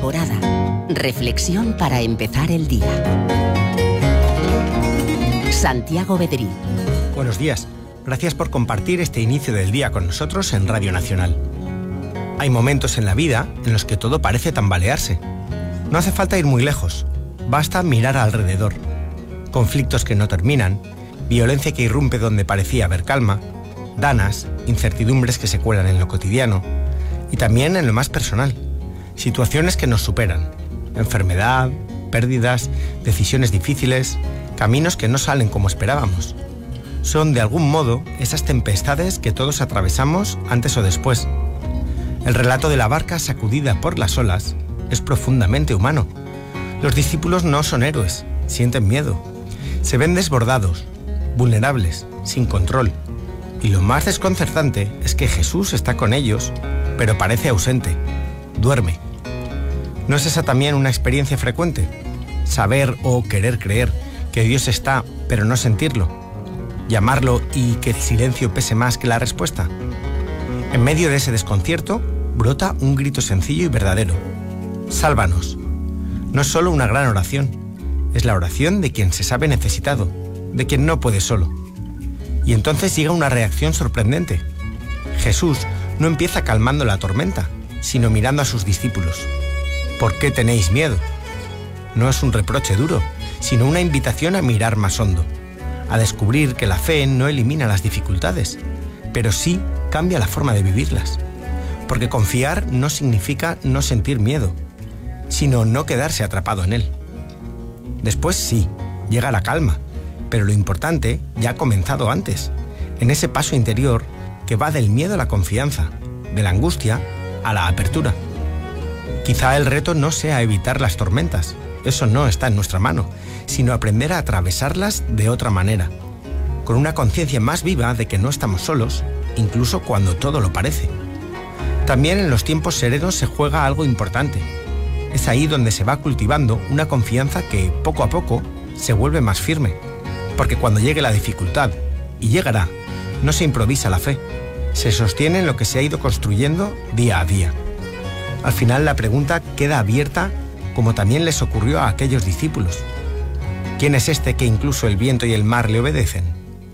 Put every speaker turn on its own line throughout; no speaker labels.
Alborada. Reflexión para empezar el día. Santiago Bedrí.
Buenos días. Gracias por compartir este inicio del día con nosotros en Radio Nacional. Hay momentos en la vida en los que todo parece tambalearse. No hace falta ir muy lejos. Basta mirar alrededor. Conflictos que no terminan, violencia que irrumpe donde parecía haber calma, danas, incertidumbres que se cuelan en lo cotidiano y también en lo más personal. Situaciones que nos superan. Enfermedad, pérdidas, decisiones difíciles, caminos que no salen como esperábamos. Son, de algún modo, esas tempestades que todos atravesamos antes o después. El relato de la barca sacudida por las olas es profundamente humano. Los discípulos no son héroes, sienten miedo. Se ven desbordados, vulnerables, sin control. Y lo más desconcertante es que Jesús está con ellos, pero parece ausente, duerme. ¿No es esa también una experiencia frecuente? Saber o querer creer que Dios está, pero no sentirlo. Llamarlo y que el silencio pese más que la respuesta. En medio de ese desconcierto, brota un grito sencillo y verdadero. Sálvanos. No es solo una gran oración, es la oración de quien se sabe necesitado, de quien no puede solo. Y entonces llega una reacción sorprendente. Jesús no empieza calmando la tormenta, sino mirando a sus discípulos. ¿Por qué tenéis miedo? No es un reproche duro, sino una invitación a mirar más hondo, a descubrir que la fe no elimina las dificultades, pero sí cambia la forma de vivirlas. Porque confiar no significa no sentir miedo, sino no quedarse atrapado en él. Después sí, llega la calma, pero lo importante ya ha comenzado antes, en ese paso interior que va del miedo a la confianza, de la angustia a la apertura. Quizá el reto no sea evitar las tormentas, eso no está en nuestra mano, sino aprender a atravesarlas de otra manera, con una conciencia más viva de que no estamos solos, incluso cuando todo lo parece. También en los tiempos serenos se juega algo importante. Es ahí donde se va cultivando una confianza que, poco a poco, se vuelve más firme. Porque cuando llegue la dificultad, y llegará, no se improvisa la fe, se sostiene en lo que se ha ido construyendo día a día. Al final la pregunta queda abierta, como también les ocurrió a aquellos discípulos. ¿Quién es este que incluso el viento y el mar le obedecen?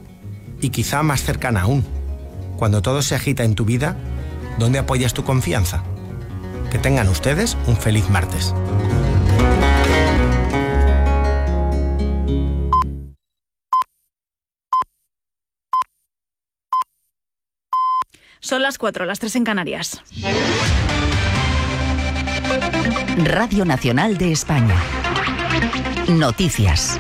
Y quizá más cercana aún, cuando todo se agita en tu vida, ¿dónde apoyas tu confianza? Que tengan ustedes un feliz martes.
Son las 4, las 3 en Canarias.
Radio Nacional de España. Noticias.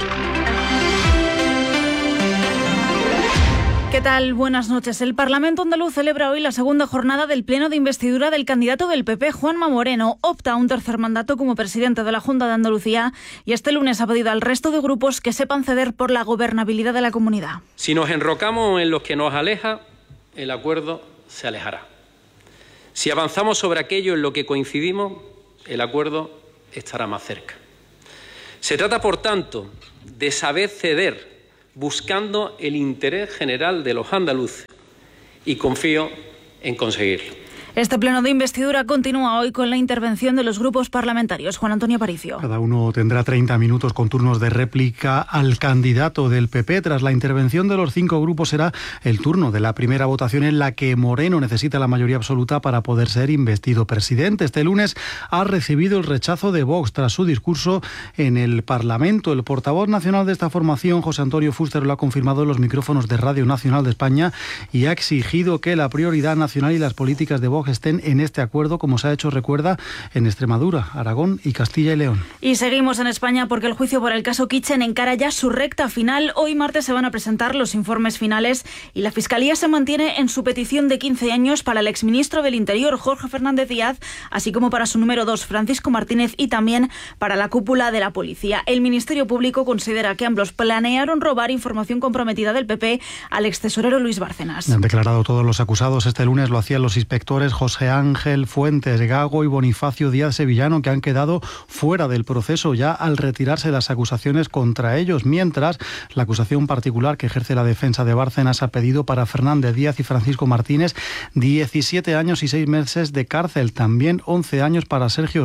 ¿Qué tal? Buenas noches. El Parlamento andaluz celebra hoy la segunda jornada del pleno de investidura del candidato del PP, Juanma Moreno. Opta a un tercer mandato como presidente de la Junta de Andalucía y este lunes ha pedido al resto de grupos que sepan ceder por la gobernabilidad de la comunidad.
Si nos enrocamos en lo que nos aleja, el acuerdo se alejará. Si avanzamos sobre aquello en lo que coincidimos, el acuerdo estará más cerca. Se trata, por tanto, de saber ceder buscando el interés general de los andaluces y confío en conseguirlo.
Este pleno de investidura continúa hoy con la intervención de los grupos parlamentarios. Juan Antonio Aparicio.
Cada uno tendrá 30 minutos con turnos de réplica al candidato del PP. Tras la intervención de los 5 grupos será el turno de la primera votación en la que Moreno necesita la mayoría absoluta para poder ser investido presidente. Este lunes ha recibido el rechazo de Vox tras su discurso en el Parlamento. El portavoz nacional de esta formación, José Antonio Fuster, lo ha confirmado en los micrófonos de Radio Nacional de España y ha exigido que la prioridad nacional y las políticas de Vox estén en este acuerdo, como se ha hecho, recuerda, en Extremadura, Aragón y Castilla y León.
Y seguimos en España porque el juicio por el caso Kitchen encara ya su recta final. Hoy martes se van a presentar los informes finales y la Fiscalía se mantiene en su petición de 15 años para el exministro del Interior, Jorge Fernández Díaz, así como para su número 2, Francisco Martínez, y también para la cúpula de la policía. El Ministerio Público considera que ambos planearon robar información comprometida del PP al extesorero Luis Bárcenas.
Han declarado todos los acusados este lunes, lo hacían los inspectores profesores José Ángel Fuentes Gago y Bonifacio Díaz Sevillano, que han quedado fuera del proceso ya al retirarse las acusaciones contra ellos, mientras la acusación particular que ejerce la defensa de Bárcenas ha pedido para Fernández Díaz y Francisco Martínez 17 años y 6 meses de cárcel, también 11 años para Sergio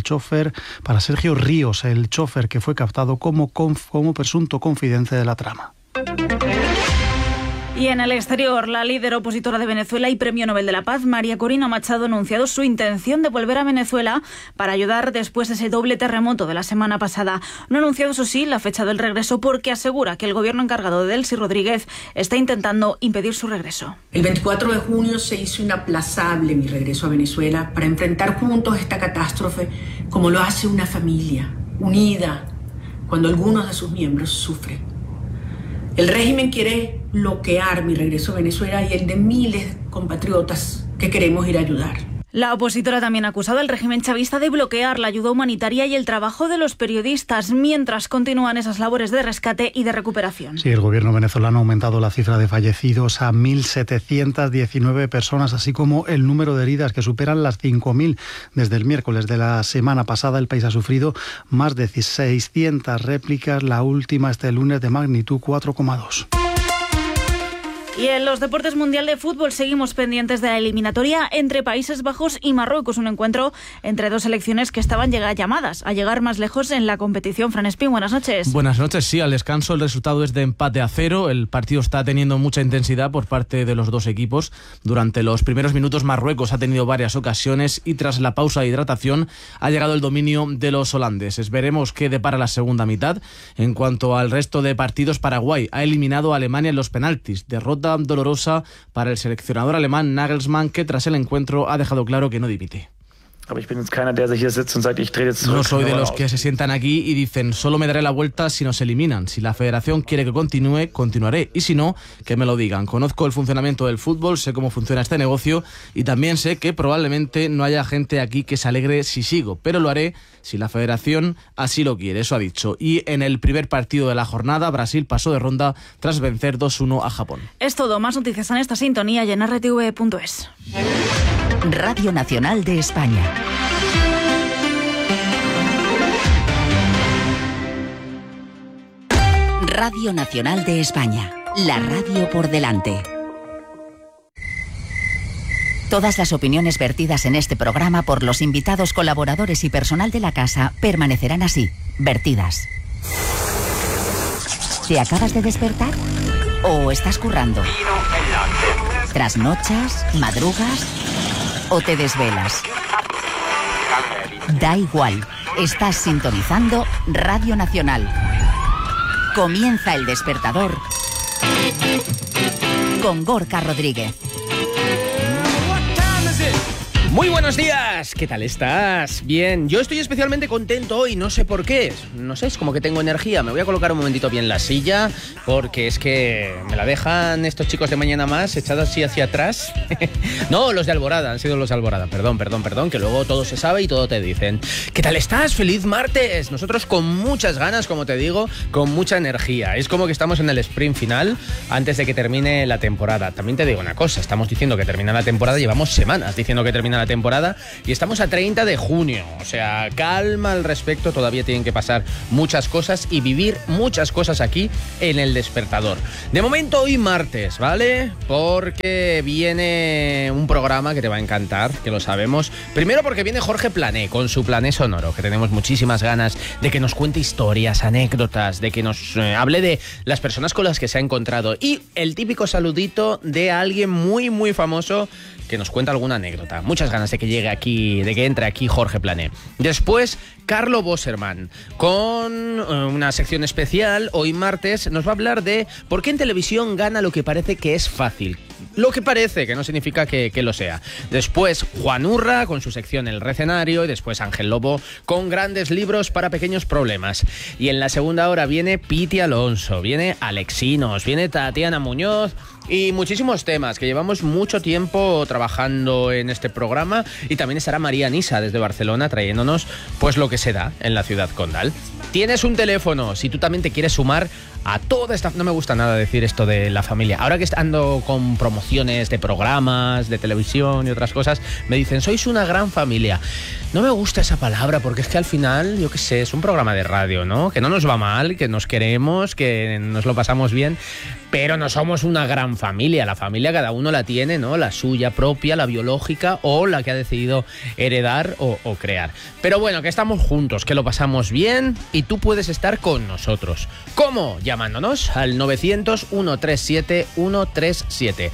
Ríos, el chofer que fue captado como presunto confidente de la trama.
Y en el exterior, la líder opositora de Venezuela y Premio Nobel de la Paz, María Corina Machado, ha anunciado su intención de volver a Venezuela para ayudar después de ese doble terremoto de la semana pasada. No ha anunciado, eso sí, la fecha del regreso porque asegura que el gobierno encargado de Delcy Rodríguez está intentando impedir su regreso.
El 24 de junio se hizo inaplazable mi regreso a Venezuela para enfrentar juntos esta catástrofe como lo hace una familia, unida, cuando algunos de sus miembros sufren. El régimen quiere bloquear mi regreso a Venezuela y el de miles de compatriotas que queremos ir a ayudar.
La opositora también ha acusado al régimen chavista de bloquear la ayuda humanitaria y el trabajo de los periodistas mientras continúan esas labores de rescate y de recuperación.
Sí, el gobierno venezolano ha aumentado la cifra de fallecidos a 1.719 personas, así como el número de heridas que superan las 5.000. Desde el miércoles de la semana pasada, el país ha sufrido más de 600 réplicas, la última este lunes de magnitud 4,2.
Y en los deportes mundial de fútbol seguimos pendientes de la eliminatoria entre Países Bajos y Marruecos, un encuentro entre dos selecciones que estaban llamadas a llegar más lejos en la competición. Fran Espín, buenas noches.
Buenas noches, sí, al descanso el resultado es de empate a 0, el partido está teniendo mucha intensidad por parte de los dos equipos. Durante los primeros minutos Marruecos ha tenido varias ocasiones y tras la pausa de hidratación ha llegado el dominio de los holandeses. Veremos qué depara la segunda mitad. En cuanto al resto de partidos, Paraguay ha eliminado a Alemania en los penaltis, derrota dolorosa para el seleccionador alemán Nagelsmann, que tras el encuentro ha dejado claro que no dimite. No soy de los que se sientan aquí y dicen solo me daré la vuelta si nos eliminan. Si la federación quiere que continúe, continuaré, y si no, que me lo digan. Conozco el funcionamiento del fútbol, sé cómo funciona este negocio y también sé que probablemente no haya gente aquí que se alegre si sigo, pero lo haré si la federación así lo quiere, eso ha dicho. Y en el primer partido de la jornada, Brasil pasó de ronda tras vencer 2-1 a Japón.
Es todo, más noticias en esta sintonía y en rtv.es.
Radio Nacional de España. Radio Nacional de España, la radio por delante. Todas las opiniones vertidas en este programa por los invitados, colaboradores y personal de la casa permanecerán así, vertidas. ¿Te acabas de despertar? ¿O estás currando? ¿Trasnochas? ¿Madrugas? ¿O te desvelas? Da igual, estás sintonizando Radio Nacional. Comienza El Despertador con Gorka Rodríguez.
Muy buenos días, ¿qué tal estás? Bien, yo estoy especialmente contento hoy, no sé por qué, no sé, es como que tengo energía. Me voy a colocar un momentito bien la silla, porque es que me la dejan estos chicos de Mañana Más echados así hacia atrás. No, los de Alborada, han sido los de Alborada, perdón, que luego todo se sabe y todo te dicen. ¿Qué tal estás? ¡Feliz martes! Nosotros con muchas ganas, como te digo, con mucha energía. Es como que estamos en el sprint final antes de que termine la temporada. También te digo una cosa, estamos diciendo que termina la temporada, llevamos semanas diciendo que termina la temporada y estamos a 30 de junio, o sea, calma al respecto, todavía tienen que pasar muchas cosas y vivir muchas cosas aquí en El Despertador. De momento hoy martes, ¿vale? Porque viene un programa que te va a encantar, que lo sabemos. Primero porque viene Jorge Plané con su Plané Sonoro, que tenemos muchísimas ganas de que nos cuente historias, anécdotas, de que nos hable de las personas con las que se ha encontrado y el típico saludito de alguien muy muy famoso que nos cuenta alguna anécdota. Muchas ganas de que llegue aquí, de que entre aquí Jorge Plané. Después, Carlo Boserman, con una sección especial. Hoy martes nos va a hablar de por qué en televisión gana lo que parece que es fácil. Lo que parece, que no significa que lo sea. Después, Juan Urra, con su sección El Recenario. Y después, Ángel Lobo, con grandes libros para pequeños problemas. Y en la segunda hora viene Piti Alonso, viene Alexinos, viene Tatiana Muñoz y muchísimos temas que llevamos mucho tiempo trabajando en este programa. Y también estará María Nisa desde Barcelona trayéndonos pues lo que se da en la ciudad condal. Tienes un teléfono, si tú también te quieres sumar a toda esta... No me gusta nada decir esto de la familia. Ahora que ando con promoción promociones de programas, de televisión y otras cosas, me dicen, sois una gran familia. No me gusta esa palabra porque es que al final, yo qué sé, es un programa de radio, ¿no? Que no nos va mal, que nos queremos, que nos lo pasamos bien, pero no somos una gran familia. La familia cada uno la tiene, ¿no? La suya propia, la biológica o la que ha decidido heredar o crear. Pero bueno, que estamos juntos, que lo pasamos bien y tú puedes estar con nosotros. ¿Cómo? Llamándonos al 900-137-137.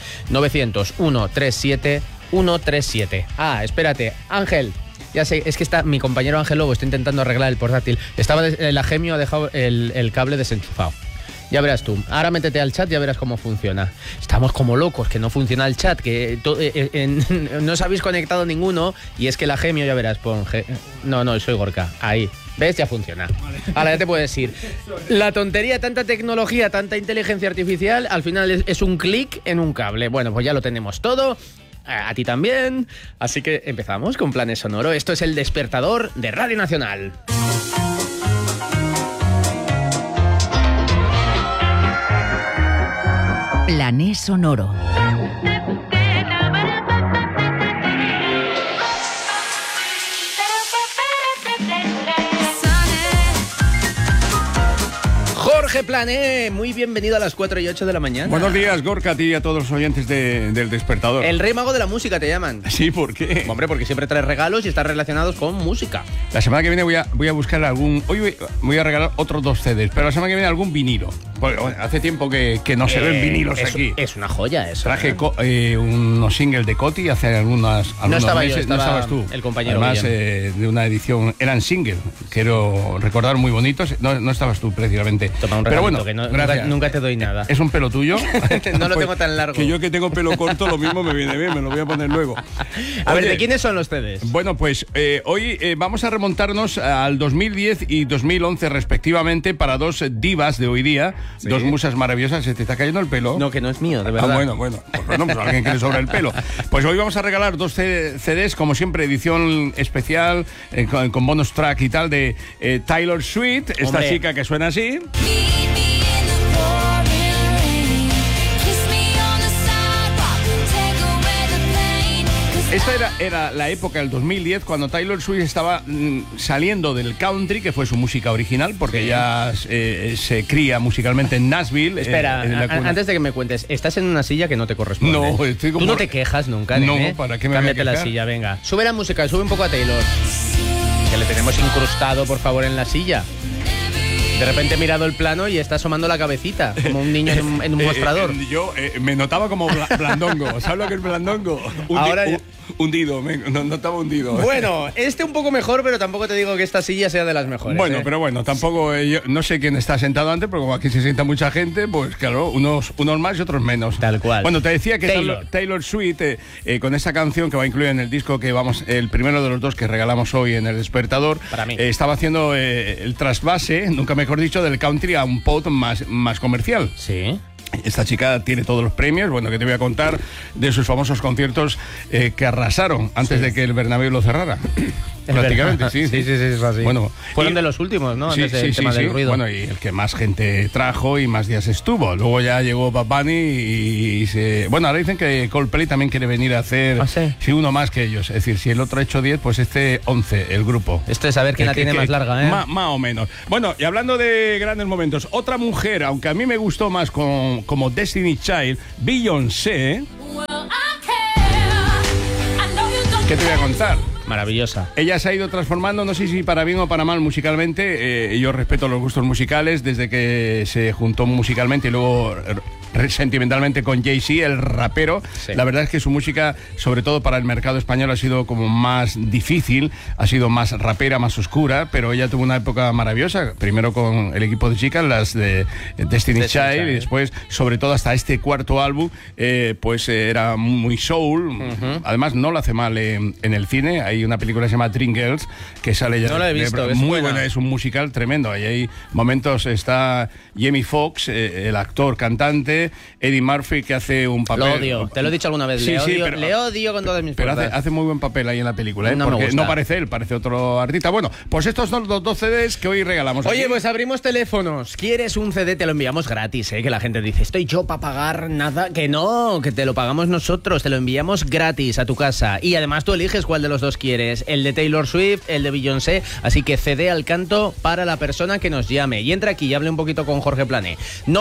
900-137-137. Ah, espérate, Ángel. Ya sé, es que mi compañero Ángel Lobo está intentando arreglar el portátil. La Gemio ha dejado el cable desenchufado. Ya verás tú. Ahora métete al chat y ya verás cómo funciona. Estamos como locos, que no funciona el chat, que no os habéis conectado ninguno. Y es que la Gemio, ya verás, No, soy Gorka. Ahí. ¿Ves? Ya funciona. Ahora ya te puedes ir. La tontería, tanta tecnología, tanta inteligencia artificial, al final es un clic en un cable. Bueno, pues ya lo tenemos todo. A ti también. Así que empezamos con Planes Sonoro. Esto es El Despertador de Radio Nacional.
Planes Sonoro.
Jorge Plané, muy bienvenido a las 4 y 8 de la mañana.
Buenos días, Gorka, a ti y a todos los oyentes del Despertador.
El rey mago de la música te llaman.
Sí, ¿por qué?
Hombre, porque siempre traes regalos y están relacionados con música.
La semana que viene voy a buscar algún... Hoy voy a regalar otros 2 CDs, pero la semana que viene algún vinilo. Porque bueno, hace tiempo que no se ven vinilos aquí.
Es una joya eso.
Traje unos singles de Coti hace algunos
estaba
meses.
No
estabas tú.
El compañero.
Además, de una edición... Eran singles, quiero recordar, muy bonitos. No estabas tú, precisamente.
Toma un
pero bueno,
que
nunca
te doy nada.
¿Es un pelo tuyo?
No lo tengo tan largo.
Que yo que tengo pelo corto, lo mismo me viene bien, me lo voy a poner luego.
A ver, ¿de quiénes son los CDs?
Bueno, pues hoy vamos a remontarnos al 2010 y 2011 respectivamente para 2 divas de hoy día, sí. 2 musas maravillosas. ¿Se te está cayendo el pelo?
No, que no es mío, de verdad.
Bueno, pues alguien que le sobra el pelo. Pues hoy vamos a regalar 2 CDs, como siempre, edición especial, con bonus track y tal, de Taylor Swift, esta chica que suena así. Esta era la época del 2010 cuando Taylor Swift estaba saliendo del country, que fue su música original, porque ya se cría musicalmente en Nashville.
Espera, antes de que me cuentes, estás en una silla que no te corresponde.
No, estoy como...
Tú no te quejas nunca, ¿eh?
No, ¿para qué me
Cámbiate
voy a
la silla, venga. Sube la música, sube un poco a Taylor. Que le tenemos incrustado, por favor, en la silla. De repente he mirado el plano y está asomando la cabecita, como un niño en un mostrador.
Yo me notaba como blandongo. ¿Sabes lo que es blandongo? Hundido, me notaba hundido.
Bueno, un poco mejor, pero tampoco te digo que esta silla sea de las mejores.
Bueno, pero bueno, tampoco, yo no sé quién está sentado antes, pero como aquí se sienta mucha gente, pues claro, unos más y otros menos.
Tal cual.
Bueno, te decía que Taylor Swift, con esta canción que va a incluir en el disco que el primero de los 2 que regalamos hoy en El Despertador,
para mí.
Estaba haciendo el trasvase, nunca mejor dicho, del country a un pop más comercial.
Sí.
Esta chica tiene todos los premios, bueno, que te voy a contar de sus famosos conciertos que arrasaron antes de que el Bernabéu lo cerrara. Prácticamente, sí,
es así.
Bueno,
fueron de los últimos, ¿no? Antes del tema del ruido.
Bueno, y el que más gente trajo y más días estuvo. Luego ya llegó Bad Bunny bueno, ahora dicen que Coldplay también quiere venir a hacer uno más que ellos. Es decir, si el otro ha hecho 10, pues 11, el grupo.
Esto es saber quién la tiene más larga, ¿eh?
Más o menos. Bueno, y hablando de grandes momentos, otra mujer, aunque a mí me gustó más como Destiny Child, Beyoncé. ¿Qué te voy a contar?
Maravillosa.
Ella se ha ido transformando, no sé si para bien o para mal musicalmente. Yo respeto los gustos musicales desde que se juntó musicalmente y luego sentimentalmente con Jay-Z, el rapero. Sí. La verdad es que su música, sobre todo para el mercado español, ha sido como más difícil, ha sido más rapera, más oscura, pero ella tuvo una época maravillosa, primero con el equipo de chicas, las de Destiny Child, y después, sobre todo hasta este 4º álbum, pues era muy soul. Además, no lo hace mal en el cine. Hay una película que se llama Dream Girls, que sale ya.
No la he visto, es
muy buena, es un musical tremendo. Ahí hay momentos, está Jamie Foxx, el actor cantante, de Eddie Murphy, que hace un papel...
Lo odio, te lo he dicho alguna vez, le odio con todas mis fuerzas.
Pero hace muy buen papel ahí en la película, ¿eh?
No
Porque
me gusta.
no parece él, parece otro artista. Bueno, pues estos son los 2 CDs que hoy regalamos.
Oye,
aquí.
pues abrimos teléfonos. ¿Quieres un CD? Te lo enviamos gratis, ¿eh? Que la gente dice, estoy yo para pagar nada. Que no, que te lo pagamos nosotros, te lo enviamos gratis a tu casa. Y además tú eliges cuál de los dos quieres, el de Taylor Swift, el de Beyoncé. Así que CD al canto para la persona que nos llame. Y entra aquí y hable un poquito con Jorge Plané.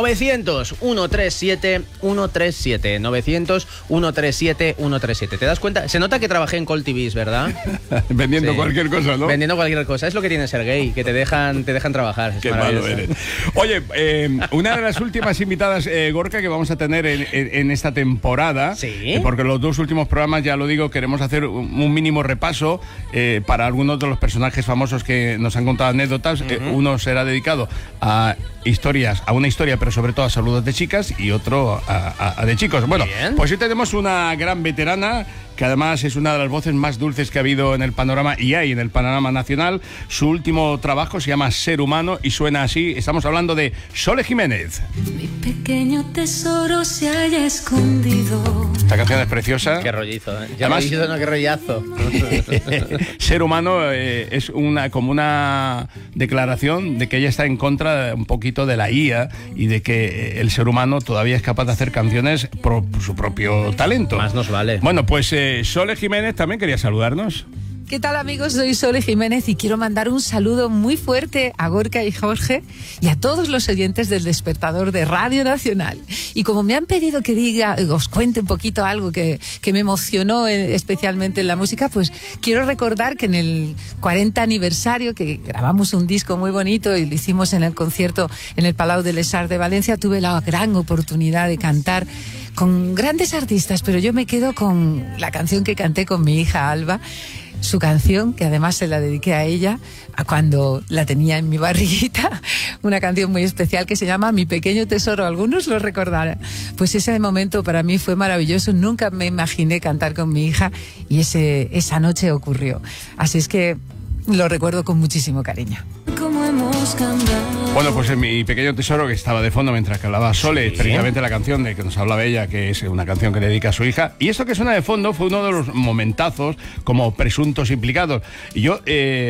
900-137-137. 900-137-137. ¿Te das cuenta? Se nota que trabajé en Call TVs, ¿verdad?
Vendiendo cualquier cosa, ¿no?
Vendiendo cualquier cosa. Es lo que tiene ser gay, que te dejan trabajar. Es
Qué malo eres. Oye, una de las últimas invitadas, Gorka, que vamos a tener en esta temporada,
¿sí?
Porque los 2 últimos programas, ya lo digo, queremos hacer un mínimo repaso para algunos de los personajes famosos que nos han contado anécdotas. Uno será dedicado a una historia, pero sobre todo a saludos de chicas, y otro a de chicos. Bueno,
bien.
Pues hoy tenemos una gran veterana, que además es una de las voces más dulces que ha habido en el panorama y hay en el panorama nacional. Su último trabajo se llama Ser Humano y suena así. Estamos hablando de Sole Jiménez.
Mi pequeño tesoro se haya escondido.
Esta canción es preciosa.
Qué rollizo, ¿eh?
Además,
qué rollazo.
Ser Humano es como una declaración de que ella está en contra un poquito de la IA y de que el ser humano todavía es capaz de hacer canciones por su propio talento.
Más nos vale.
Bueno, pues Sole Jiménez también quería saludarnos.
¿Qué tal, amigos? Soy Sole Jiménez y quiero mandar un saludo muy fuerte a Gorka y Jorge y a todos los oyentes del Despertador de Radio Nacional. Y como me han pedido que os cuente un poquito algo que me emocionó especialmente en la música, pues quiero recordar que en el 40 aniversario, que grabamos un disco muy bonito y lo hicimos en el concierto en el Palau de les Arts de Valencia, tuve la gran oportunidad de cantar con grandes artistas, pero yo me quedo con la canción que canté con mi hija Alba. Su canción, que además se la dediqué a ella, a cuando la tenía en mi barriguita, una canción muy especial que se llama Mi Pequeño Tesoro, algunos lo recordarán. Pues ese momento para mí fue maravilloso, nunca me imaginé cantar con mi hija y esa noche ocurrió. Así es que lo recuerdo con muchísimo cariño. ¿Cómo hemos cambiado?
Bueno, pues en Mi Pequeño Tesoro, que estaba de fondo mientras que hablaba Sole,
sí,
precisamente la canción de que nos hablaba ella, que es una canción que le dedica a su hija. Y esto que suena de fondo fue uno de los momentazos como presuntos implicados. Y yo,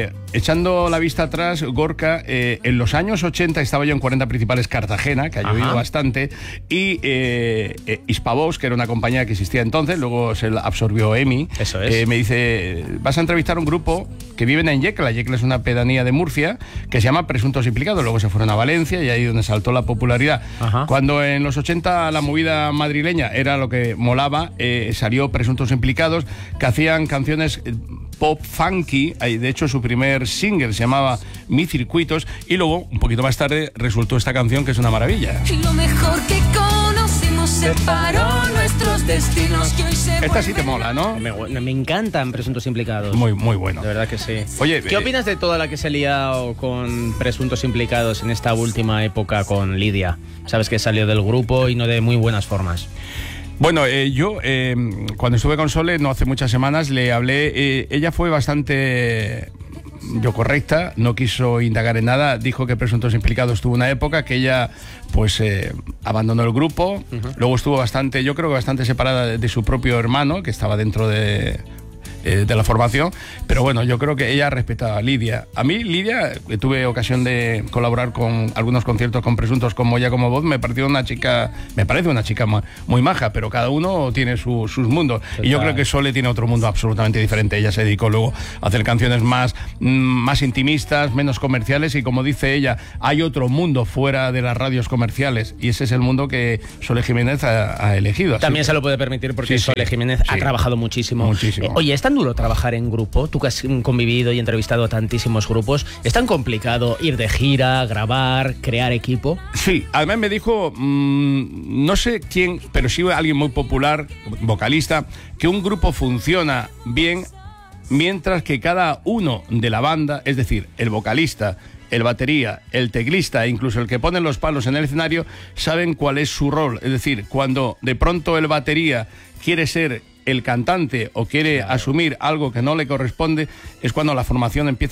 echando la vista atrás, Gorka, en los años 80 estaba yo en 40 Principales Cartagena, que ha llovido bastante, y Hispavox, que era una compañía que existía entonces, luego se la absorbió EMI.
Eso es.
Me dice, vas a entrevistar a un grupo que viven en Yecla. Yecla es una pedanía de Murcia, que se llama Presuntos Implicados. Luego se fueron a Valencia y ahí donde saltó la popularidad. Cuando en los 80 la movida madrileña era lo que molaba, salió Presuntos Implicados, que hacían canciones pop funky. De hecho, su primer single se llamaba Mi Circuitos, y luego, un poquito más tarde, resultó esta canción, que es una maravilla.
Lo mejor que conocimos separó nuestros destinos que hoy se
Esta sí te mola, ¿no?
Me encantan Presuntos Implicados.
Muy, muy bueno.
De verdad que sí.
Oye,
¿qué opinas de toda la que se ha liado con Presuntos Implicados en esta última época con Lidia? Sabes que salió del grupo y no de muy buenas formas.
Bueno, yo cuando estuve con Sole, no hace muchas semanas, le hablé. Ella fue bastante correcta, no quiso indagar en nada, dijo que Presuntos Implicados tuvo una época que ella pues abandonó el grupo, luego estuvo bastante separada de su propio hermano, que estaba dentro de la formación, pero bueno, yo creo que ella respetaba a Lidia. A mí, Lidia, que tuve ocasión de colaborar con algunos conciertos con Presuntos como ella como voz, me parece una chica muy maja, pero cada uno tiene sus mundos. Total. Y yo creo que Sole tiene otro mundo absolutamente diferente. Ella se dedicó luego a hacer canciones más intimistas, menos comerciales, y como dice ella, hay otro mundo fuera de las radios comerciales, y ese es el mundo que Sole Jiménez ha elegido. Así.
También se lo puede permitir porque Sole Jiménez ha trabajado muchísimo. Oye, es tan duro trabajar en grupo, tú que has convivido y entrevistado a tantísimos grupos, ¿es tan complicado ir de gira, grabar, crear equipo?
Sí, además me dijo, no sé quién, pero sí alguien muy popular, vocalista, que un grupo funciona bien mientras que cada uno de la banda, es decir, el vocalista, el batería, el teclista e incluso el que pone los palos en el escenario, saben cuál es su rol. Es decir, cuando de pronto el batería quiere ser el cantante o quiere asumir algo que no le corresponde, es cuando la formación empieza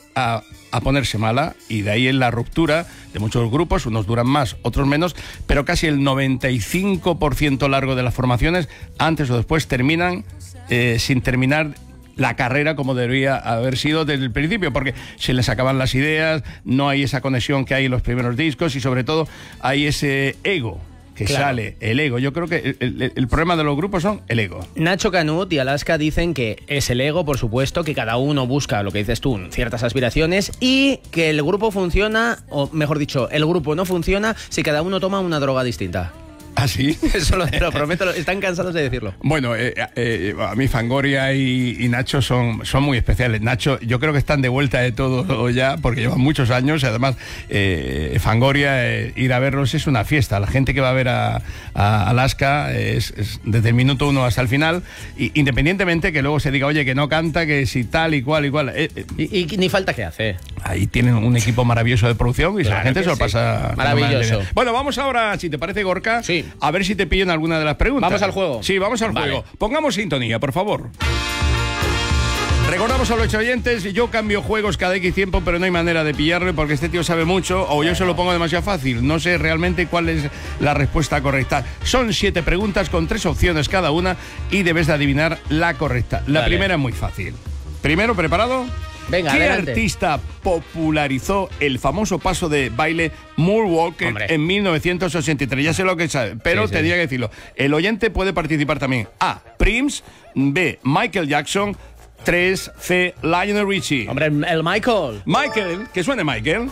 a ponerse mala, y de ahí en la ruptura de muchos grupos, unos duran más, otros menos, pero casi el 95% largo de las formaciones, antes o después, terminan sin terminar la carrera como debería haber sido desde el principio, porque se les acaban las ideas, no hay esa conexión que hay en los primeros discos, y sobre todo hay ese ego que sale, el ego. Yo creo que el problema de los grupos son el ego.
Nacho Canut y Alaska dicen que es el ego, por supuesto, que cada uno busca, lo que dices tú, ciertas aspiraciones, y que el grupo funciona, o mejor dicho, el grupo no funciona si cada uno toma una droga distinta.
¿Ah, sí?
Eso te lo prometo, están cansados de decirlo.
Bueno, a mí Fangoria y Nacho son muy especiales. Nacho, yo creo que están de vuelta de todo ya, porque llevan muchos años, y además Fangoria, ir a verlos es una fiesta. La gente que va a ver a Alaska es desde el minuto 1 hasta el final, y independientemente que luego se diga, oye, que no canta, que si tal y cual.
Y ni falta que hace.
Ahí tienen un equipo maravilloso de producción, y la gente se lo pasa
maravilloso.
Bueno, vamos ahora, si te parece, Gorka, a ver si te pillan alguna de las preguntas.
¿Vamos al juego?
Sí, vamos al juego. Pongamos sintonía, por favor. Recordamos a los oyentes, yo cambio juegos cada X tiempo, pero no hay manera de pillarle, porque este tío sabe mucho, o yo se lo pongo demasiado fácil. No sé realmente cuál es la respuesta correcta. Son 7 preguntas con 3 opciones cada una, y debes de adivinar la correcta. La primera es muy fácil. Primero, ¿preparado?
Venga,
¿Qué
adelante.
artista popularizó el famoso paso de baile Moonwalker en 1983? Ya sé lo que sabe, pero tendría que decirlo. El oyente puede participar también. A. Prince. B. Michael Jackson. 3. C. Lionel Richie.
Hombre, el Michael.
Michael, que suene Michael.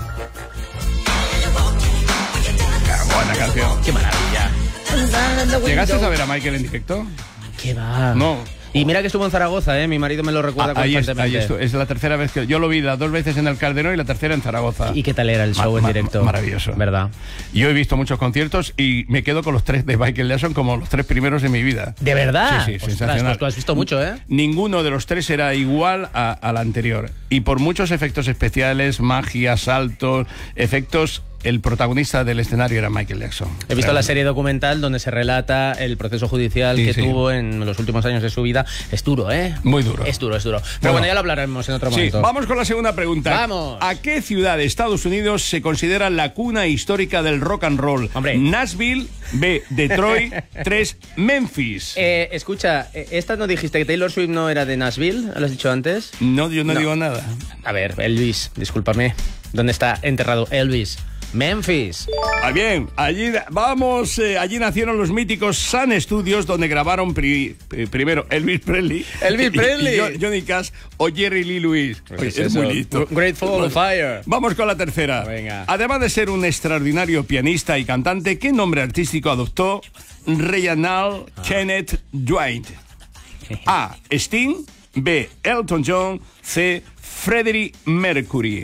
Buena canción.
Qué maravilla.
¿Llegaste a ver a Michael en directo?
¿Qué va?
No.
Y mira que estuvo en Zaragoza, mi marido me lo recuerda constantemente.
Ahí es la tercera vez que yo lo vi, las 2 veces en el Calderón y la tercera en Zaragoza.
¿Y qué tal era el show en directo?
Maravilloso.
¿Verdad?
Yo he visto muchos conciertos y me quedo con los 3 de Michael Jackson como los 3 primeros de mi vida.
¿De verdad?
Sí,
Ostras,
sensacional.
pues tú has visto mucho, ¿eh?
Ninguno de los 3 era igual al anterior. Y por muchos efectos especiales, magia, saltos, efectos, el protagonista del escenario era Michael Jackson.
He visto la serie documental donde se relata el proceso judicial que tuvo en los últimos años de su vida. Es duro, ¿eh?
Muy duro.
Es duro. Pero bueno, ya lo hablaremos en otro momento.
Vamos con la segunda pregunta.
¡Vamos!
¿A qué ciudad de Estados Unidos se considera la cuna histórica del rock and roll?
Hombre.
Nashville. B. Detroit. 3. Memphis.
Escucha, ¿esta no dijiste que Taylor Swift no era de Nashville? ¿Lo has dicho antes?
No, yo no digo nada.
A ver, Elvis, discúlpame. ¿Dónde está enterrado Elvis? Memphis.
Bien, allí nacieron los míticos Sun Studios, donde grabaron primero Elvis Presley, y Johnny Cash o Jerry Lee Lewis.
Pues
es muy listo.
Grateful Fire.
Vamos con la tercera.
Venga.
Además de ser un extraordinario pianista y cantante, ¿qué nombre artístico adoptó Reginald Kenneth Dwight? A. Sting. B. Elton John. C. Freddie Mercury.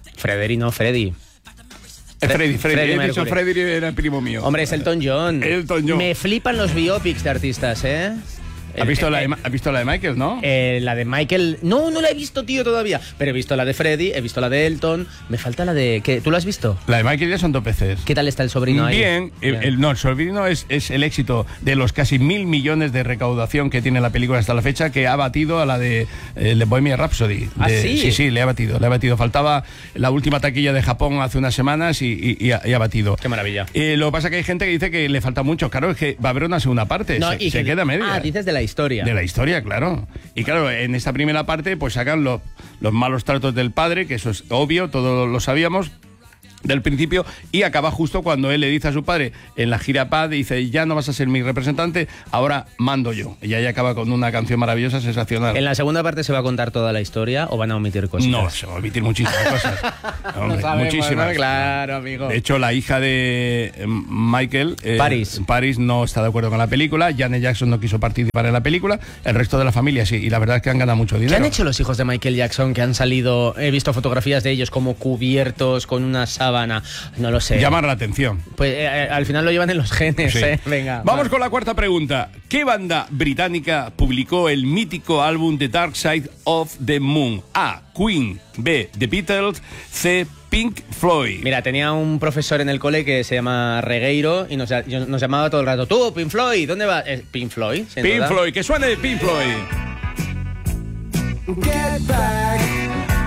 Freddy.
Freddie
Mercury.
Freddie era el primo mío.
Hombre, es Elton John. Me flipan los biopics de artistas, ¿eh?
¿Has visto la de Michael, no?
La de Michael... No la he visto, tío, todavía. Pero he visto la de Freddie, he visto la de Elton. Me falta la de... ¿Tú la has visto?
La de Michael ya son 2 veces.
¿Qué tal está el sobrino ahí?
Bien. El sobrino es el éxito de los casi 1.000 millones de recaudación que tiene la película hasta la fecha, que ha batido a la de Bohemian Rhapsody.
¿Ah, sí?
Sí, le ha batido. Faltaba la última taquilla de Japón hace unas semanas y ha batido.
Qué maravilla.
Lo que pasa es que hay gente que dice que le falta mucho. Claro, es que va a haber una segunda parte. Se queda media.
Dices de la historia.
De la historia, claro. Y claro, en esta primera parte pues sacan los malos tratos del padre, que eso es obvio, todos lo sabíamos del principio, y acaba justo cuando él le dice a su padre en la gira PAD, dice, ya no vas a ser mi representante, ahora mando yo. Y ahí acaba con una canción maravillosa, sensacional.
¿En la segunda parte se va a contar toda la historia o van a omitir cosas?
No, se va a omitir muchísimas cosas. Hombre,
no sabemos,
muchísimas.
¿no? Claro, amigo.
De hecho, la hija de Michael,
Paris,
no está de acuerdo con la película. Janet Jackson no quiso participar en la película. El resto de la familia sí. Y la verdad es que han ganado mucho dinero.
¿Qué han hecho los hijos de Michael Jackson que han salido? He visto fotografías de ellos como cubiertos con una sábana. No lo sé.
Llamar la atención.
Pues al final lo llevan en los genes,
sí.
Venga.
Vamos con la cuarta pregunta. ¿Qué banda británica publicó el mítico álbum The Dark Side of the Moon? A. Queen. B. The Beatles. C. Pink Floyd.
Mira, tenía un profesor en el cole que se llama Regueiro y nos llamaba todo el rato. Tú, Pink Floyd, ¿dónde vas? Pink Floyd.
Pink Floyd, que suene de Pink Floyd.
Get back.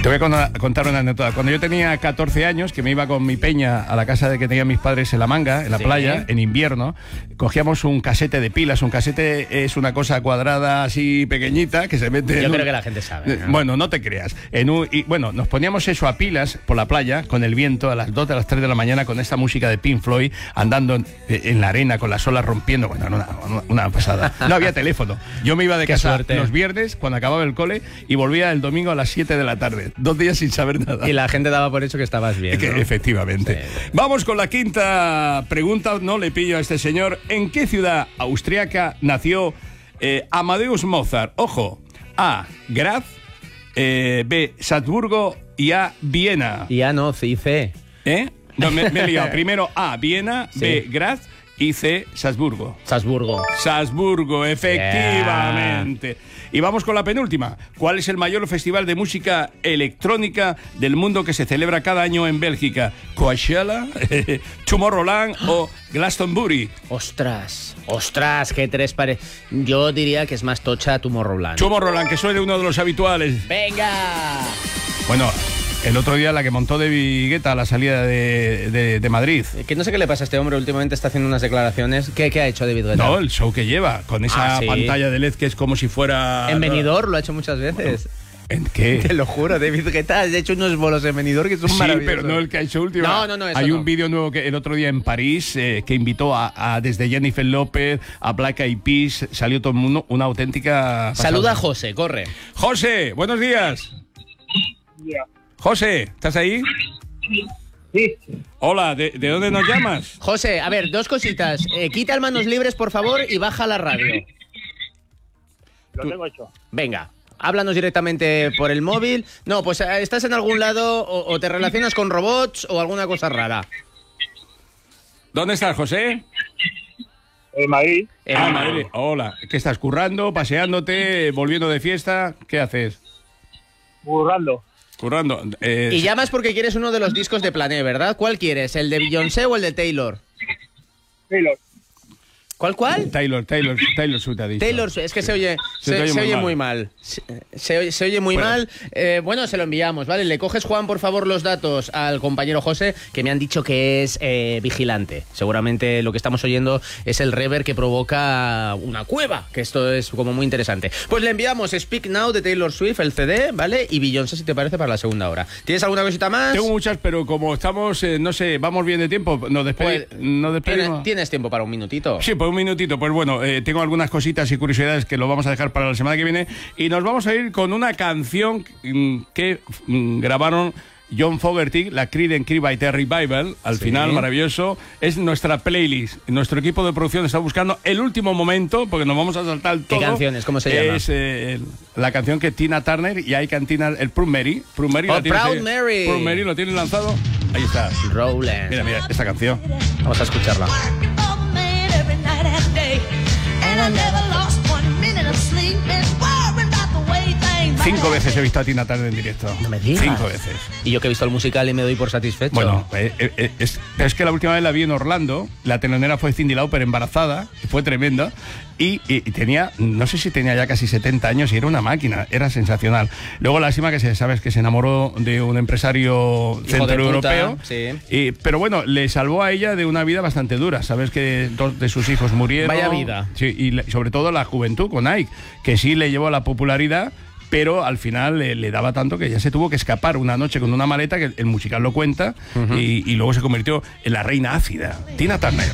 Te voy a contar una anécdota. Cuando yo tenía 14 años, que me iba con mi peña a la casa de que tenían mis padres en La Manga, en la playa, en invierno, cogíamos un casete de pilas. Un casete es una cosa cuadrada así pequeñita que se mete...
Yo creo que la gente sabe, ¿no?
Bueno, no te creas. Bueno, nos poníamos eso a pilas por la playa, con el viento, a las 2 de las 3 de la mañana, con esta música de Pink Floyd, andando en la arena, con las olas rompiendo. Bueno, una pasada. No había teléfono. Yo me iba de casa los viernes, cuando acababa el cole, y volvía el domingo a las 7 de la tarde. 2 días sin saber nada.
Y la gente daba por hecho que estabas bien, ¿no?
Efectivamente. Sí. Vamos con la quinta pregunta. No le pillo a este señor. ¿En qué ciudad austriaca nació Amadeus Mozart? Ojo. A. Graz. B. Salzburgo. Y A. Viena.
Y A no, C.
No, me he liado. Primero A. Viena. Sí. B. Graz. Y C. Salzburgo. Salzburgo, efectivamente. Yeah. Y vamos con la penúltima. ¿Cuál es el mayor festival de música electrónica del mundo que se celebra cada año en Bélgica? ¿Coachella, Tomorrowland o Glastonbury?
Ostras, qué tres Yo diría que es más tocha Tomorrowland.
Tomorrowland, que suene uno de los habituales.
¡Venga!
Bueno... El otro día la que montó David Guetta a la salida de Madrid.
Que no sé qué le pasa a este hombre, últimamente está haciendo unas declaraciones. ¿Qué ha hecho David Guetta?
No, el show que lleva, con esa pantalla de LED que es como si fuera...
En Benidorm lo ha hecho muchas veces.
¿En qué?
Te lo juro, David Guetta ha hecho unos bolos en Benidorm que son maravillosos.
Sí, pero no el que ha hecho último.
No,
hay un vídeo nuevo que el otro día en París que invitó desde Jennifer López a Black Eyed Peas. Salió todo el mundo, una auténtica pasada.
Saluda a José, corre.
José, buenos días.
Yeah.
José, ¿estás ahí?
Sí.
Hola, ¿de dónde nos llamas?
José, a ver, dos cositas. Quita el manos libres, por favor, y baja la radio.
Lo tengo hecho.
Venga, háblanos directamente por el móvil. No, pues estás en algún lado o te relacionas con robots o alguna cosa rara.
¿Dónde estás, José?
En Madrid.
Madrid. Hola, ¿qué estás, currando, paseándote, volviendo de fiesta? ¿Qué haces?
Currando.
Y llamas porque quieres uno de los discos de Plané, ¿verdad? ¿Cuál quieres? ¿El de Beyoncé o el de Taylor?
Taylor.
¿Cuál?
Taylor Swift ha dicho.
Taylor Swift, es que se oye muy mal. Se oye muy mal. Bueno, se lo enviamos, ¿vale? Le coges, Juan, por favor, los datos al compañero José, que me han dicho que es vigilante. Seguramente lo que estamos oyendo es el reverb que provoca una cueva, que esto es como muy interesante. Pues le enviamos Speak Now de Taylor Swift, el CD, ¿vale? Y Beyoncé, si te parece, para la segunda hora. ¿Tienes alguna cosita más?
Tengo muchas, pero como estamos, no sé, vamos bien de tiempo, nos despedimos.
¿Tienes tiempo para un minutito?
Sí, pues un minutito. Pues bueno, tengo algunas cositas y curiosidades que lo vamos a dejar para la semana que viene y nos vamos a ir con una canción que grabaron John Fogerty, la Creedence Clearwater Revival, al final, maravilloso. Es nuestra playlist. Nuestro equipo de producción está buscando el último momento, porque nos vamos a saltar todo.
¿Qué canciones? ¿Cómo se llama?
Es la canción que Tina Turner y hay cantina, el Proud Mary. Proud Mary lo tiene lanzado. Ahí está.
Roland.
Mira, esta canción.
Vamos a escucharla.
5 veces he visto a Tina Turner en directo.
No me digas.
5 veces.
Y yo que he visto el musical y me doy por satisfecho.
Bueno, es que la última vez la vi en Orlando. La telonera fue Cyndi Lauper embarazada. Y fue tremenda. Y tenía, no sé si tenía ya casi 70 años y era una máquina. Era sensacional. Luego lástima que se enamoró de un empresario centroeuropeo.
Sí.
Pero bueno, le salvó a ella de una vida bastante dura. Sabes que 2 de sus hijos murieron.
Vaya vida.
Sí, y sobre todo la juventud con Ike, que sí le llevó a la popularidad. Pero al final le daba tanto que ya se tuvo que escapar una noche con una maleta, que el musical lo cuenta, y luego se convirtió en la reina ácida, Tina Turner.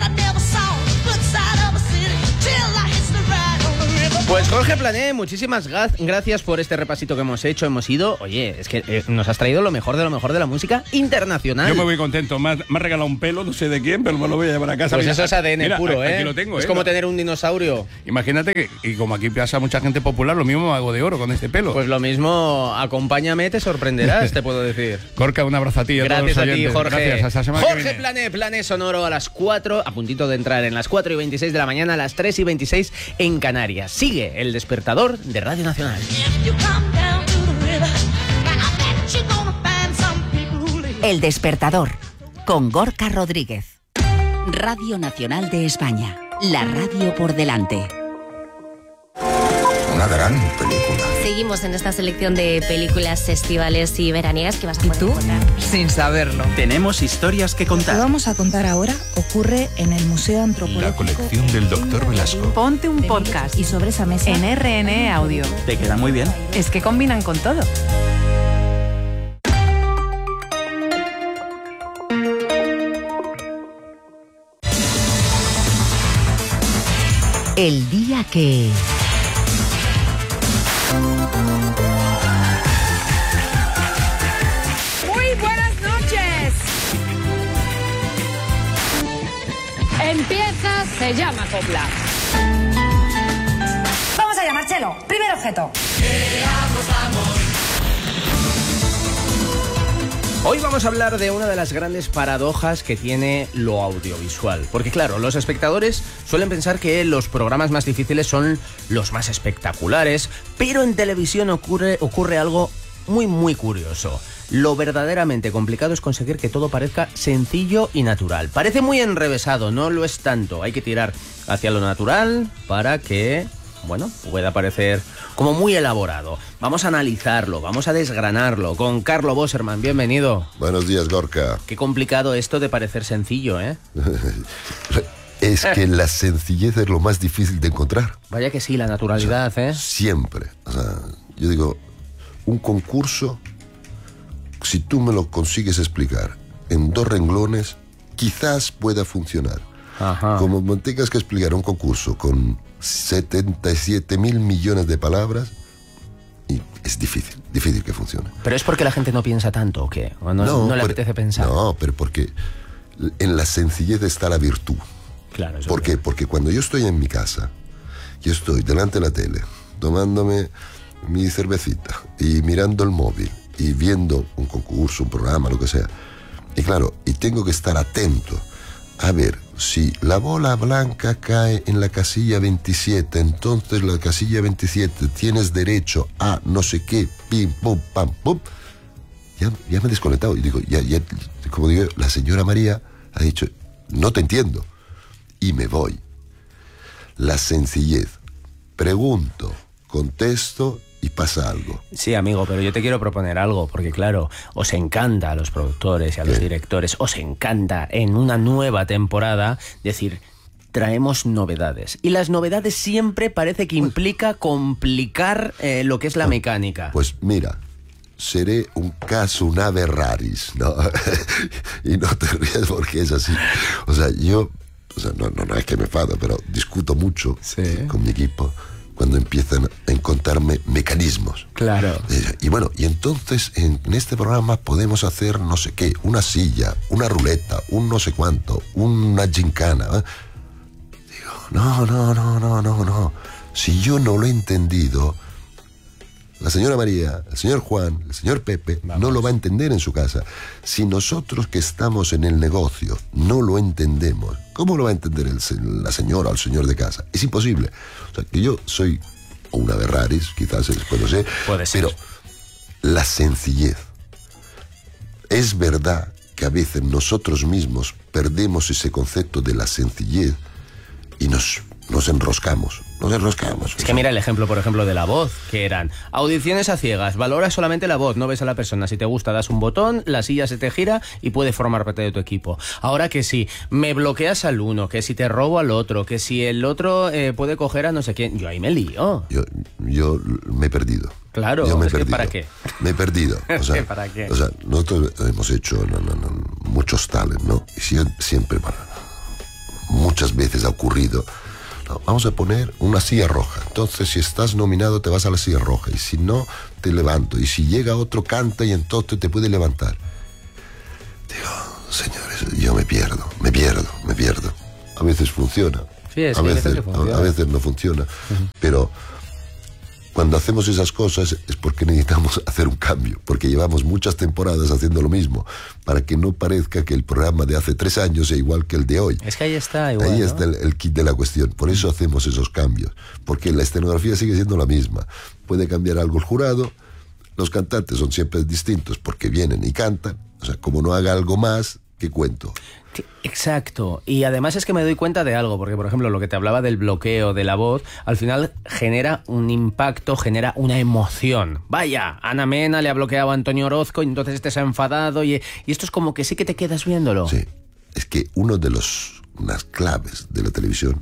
Pues Jorge Plané, muchísimas gracias por este repasito que hemos hecho. Hemos ido, oye, es que nos has traído lo mejor de la música internacional.
Yo me voy contento, me ha regalado un pelo, no sé de quién, pero me lo voy a llevar a casa.
Pues eso es ADN puro,
aquí lo tengo,
es como tener un dinosaurio.
Imagínate que, y como aquí pasa mucha gente popular, lo mismo hago de oro con este pelo.
Pues lo mismo, acompáñame, te sorprenderás, te puedo decir.
Gorka, un abrazo a ti.
Gracias a ti, Jorge.
Gracias, hasta la semana
Jorge
que viene.
Plané, Plané Sonoro a las 4, a puntito de entrar en las 4:26 de la mañana, a las 3:26 en Canarias. Sigue el despertador de Radio Nacional.
El despertador con Gorka Rodríguez. Radio Nacional de España. La radio por delante.
una gran película.
Seguimos en esta selección de películas estivales y veraniegas que vas a poder encontrar.
Sin saberlo.
Tenemos historias que contar.
Lo que vamos a contar ahora ocurre en el Museo Antropológico.
La colección del Dr. Velasco.
Ponte un podcast.
Y sobre esa mesa
En RN Audio.
Te queda muy bien.
Es que combinan con todo.
El día que...
Muy buenas noches. Empieza, se llama copla.
Vamos allá, Marcelo. Primer objeto.
Hoy vamos a hablar de una de las grandes paradojas que tiene lo audiovisual. Porque claro, los espectadores suelen pensar que los programas más difíciles son los más espectaculares, pero en televisión ocurre algo muy curioso. Lo verdaderamente complicado es conseguir que todo parezca sencillo y natural. Parece muy enrevesado, no lo es tanto. Hay que tirar hacia lo natural para que, bueno, pueda parecer como muy elaborado. Vamos a analizarlo, vamos a desgranarlo con Carlo Bosserman. Bienvenido.
Buenos días, Gorka.
Qué complicado esto de parecer sencillo, ¿eh?
Es que la sencillez es lo más difícil de encontrar.
Vaya que sí, la naturalidad, ¿eh?
Siempre. O sea, yo digo, un concurso, si tú me lo consigues explicar en 2 renglones, quizás pueda funcionar.
Ajá.
Como me tengas que explicar un concurso con 77.000 millones de palabras, y es difícil que funcione.
¿Pero es porque la gente no piensa tanto o qué? ¿O no le apetece pensar?
No, pero porque en la sencillez está la virtud.
Claro, eso
¿Por qué? Porque cuando yo estoy en mi casa, yo estoy delante de la tele, tomándome mi cervecita y mirando el móvil y viendo un concurso, un programa, lo que sea, y claro, y tengo que estar atento a ver, si la bola blanca cae en la casilla 27, entonces la casilla 27 tienes derecho a no sé qué, pim, pum, pam, pum. Ya me he desconectado y digo, ya, como digo, la señora María ha dicho, no te entiendo. Y me voy. La sencillez. Pregunto, contesto y pasa algo.
Sí, amigo, pero yo te quiero proponer algo, porque claro, os encanta a los productores y a los directores, os encanta en una nueva temporada decir, traemos novedades. Y las novedades siempre parece que implica complicar lo que es la mecánica.
Pues mira, seré un caso, un ave raris, ¿no? Y no te rías porque es así. O sea, yo, no es que me enfado, pero discuto mucho con mi equipo cuando empiezan a encontrarme mecanismos.
Claro.
Y bueno, y entonces en este programa podemos hacer no sé qué, una silla, una ruleta, un no sé cuánto, una gincana. Digo, no. Si yo no lo he entendido, la señora María, el señor Juan, el señor Pepe, no lo va a entender en su casa. Si nosotros que estamos en el negocio no lo entendemos, ¿cómo lo va a entender la señora o el señor de casa? Es imposible. O sea, que yo soy una ave raris, quizás después lo sé, pero la sencillez. Es verdad que a veces nosotros mismos perdemos ese concepto de la sencillez y nos enroscamos.
Es que mira el ejemplo, por ejemplo, de la voz, que eran audiciones a ciegas, valoras solamente la voz, no ves a la persona. Si te gusta, das un botón, la silla se te gira y puede formar parte de tu equipo. Ahora que si me bloqueas al uno, que si te robo al otro, que si el otro puede coger a no sé quién, yo ahí me lío.
Yo me he perdido.
Claro,
yo me he
es
perdido.
que ¿para qué?
Me he perdido. O sea,
¿para qué?
O sea, nosotros hemos hecho muchos talent, ¿no? Y siempre, muchas veces ha ocurrido. No, vamos a poner una silla roja. Entonces, si estás nominado, te vas a la silla roja. Y si no, te levanto. Y si llega otro, canta y entonces te puede levantar. Digo, señores, yo me pierdo. A veces funciona.
Sí,
a veces no funciona. Pero cuando hacemos esas cosas es porque necesitamos hacer un cambio, porque llevamos muchas temporadas haciendo lo mismo, para que no parezca que el programa de hace 3 años sea igual que el de hoy.
Es que ahí está igual,
Ahí
¿no?
está el kit de la cuestión. Por eso hacemos esos cambios, porque la escenografía sigue siendo la misma. Puede cambiar algo el jurado, los cantantes son siempre distintos porque vienen y cantan. O sea, como no haga algo más, ¿qué cuento?
Exacto, y además es que me doy cuenta de algo, porque por ejemplo lo que te hablaba del bloqueo de la voz, al final genera un impacto, genera una emoción. Vaya, Ana Mena le ha bloqueado a Antonio Orozco y entonces este se ha enfadado y esto es como que sí que te quedas viéndolo.
Sí, es que unas claves de la televisión,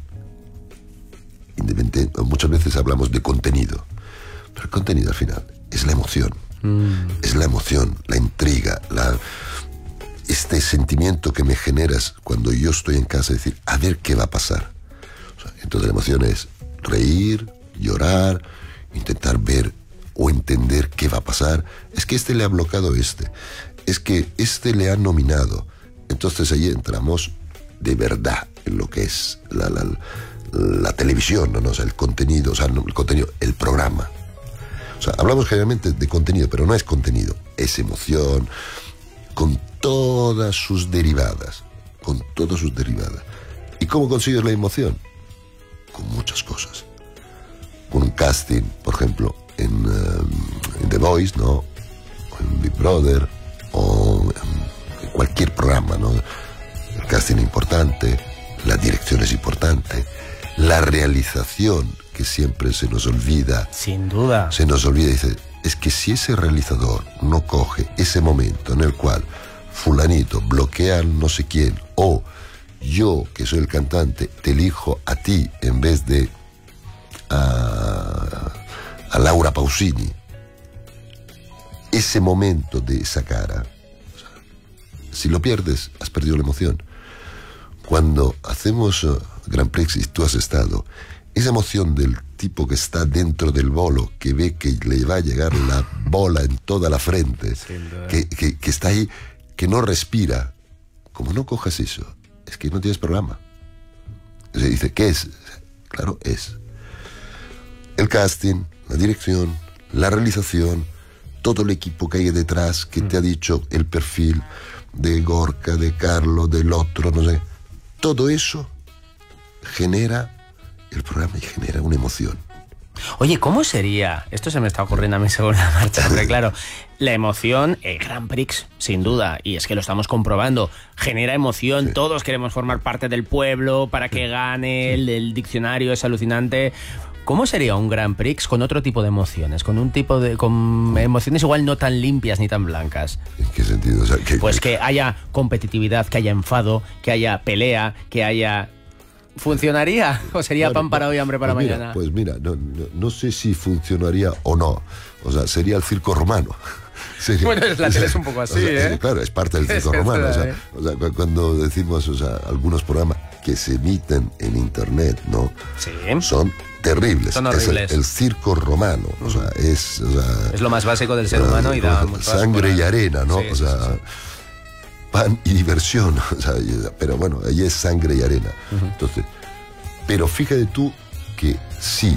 muchas veces hablamos de contenido, pero el contenido al final es la emoción. Es la emoción, la intriga, este sentimiento que me generas cuando yo estoy en casa, decir, a ver qué va a pasar. Entonces la emoción es reír, llorar, intentar ver o entender qué va a pasar. Es que este le ha bloqueado es que este le ha nominado. Entonces ahí entramos de verdad en lo que es la televisión, ¿no? O sea, el contenido, el programa. O sea, hablamos generalmente de contenido, pero no es contenido, es emoción, con todas sus derivadas. ¿Y cómo consigues la emoción? Con muchas cosas. Con un casting, por ejemplo, en The Voice, ¿no? O en Big Brother, o en cualquier programa, ¿no? El casting es importante, la dirección es importante, la realización, que siempre se nos olvida.
Sin duda.
Se nos olvida, dice, es que si ese realizador no coge ese momento en el cual fulanito bloquea a no sé quién, o yo, que soy el cantante, te elijo a ti en vez de a Laura Pausini, ese momento de esa cara, si lo pierdes, has perdido la emoción. Cuando hacemos Grand Prix y tú has estado, esa emoción del tipo que está dentro del bolo, que ve que le va a llegar la bola en toda la frente, que está ahí, que no respira, como no cojas eso, es que no tienes programa. Se dice, ¿qué es? Claro, es el casting, la dirección, la realización, todo el equipo que hay detrás, que te ha dicho el perfil de Gorka, de Carlos, del otro, no sé. Todo eso genera el programa y genera una emoción.
Oye, ¿cómo sería? Esto se me está ocurriendo a mí según la marcha, porque claro, la emoción, el Grand Prix, sin duda, y es que lo estamos comprobando, genera emoción, sí. Todos queremos formar parte del pueblo para que gane, el diccionario es alucinante. ¿Cómo sería un Grand Prix con otro tipo de emociones? Con emociones igual no tan limpias ni tan blancas.
¿En qué sentido? O sea,
pues que haya competitividad, que haya enfado, que haya pelea, que haya... ¿Funcionaría? ¿O sería pan para hoy, hambre para mañana?
Pues mira, no sé si funcionaría o no. O sea, sería el circo romano. Sería,
bueno, la tele es un poco así,
Claro, es parte del circo romano. O sea, cuando decimos, algunos programas que se emiten en internet, ¿no? Sí. Son terribles.
Son horribles.
Es el circo romano. O sea, es
lo más básico del ser humano y da
sangre y arena, ¿no? Sí, pan y diversión, o sea, pero bueno, ahí es sangre y arena. Entonces, pero fíjate tú que sí,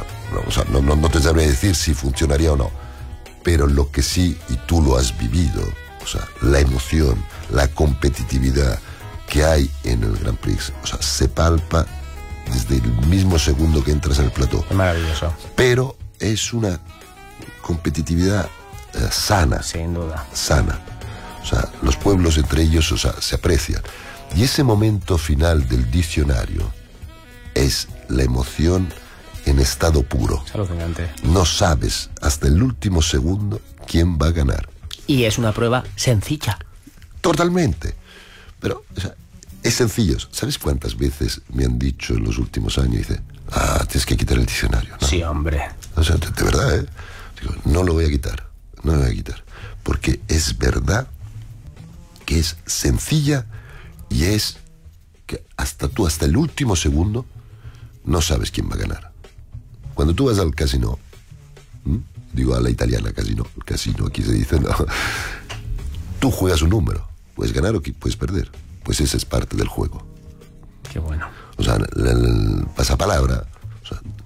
no te sabré decir si funcionaría o no, pero lo que sí, y tú lo has vivido, o sea, la emoción, la competitividad que hay en el Grand Prix, o sea, se palpa desde el mismo segundo que entras en el plató.
Es maravilloso.
Pero es una competitividad sana.
Sin duda.
Sana. O sea, los pueblos entre ellos, o sea, se aprecian. Y ese momento final del diccionario es la emoción en estado puro.
Es alucinante.
No sabes hasta el último segundo quién va a ganar.
Y es una prueba sencilla.
Totalmente. Pero, o sea, es sencillo. ¿Sabes cuántas veces me han dicho en los últimos años? Dice, tienes que quitar el diccionario, ¿no?
Sí, hombre.
O sea, de verdad, ¿eh? Digo, no lo voy a quitar. No lo voy a quitar. Porque es verdad que es sencilla y es que hasta el último segundo no sabes quién va a ganar. Cuando tú vas al casino, digo a la italiana casino, el casino aquí se dice, no, tú juegas un número, puedes ganar o puedes perder, pues esa es parte del juego.
Qué bueno.
O sea, el pasapalabra, o sea,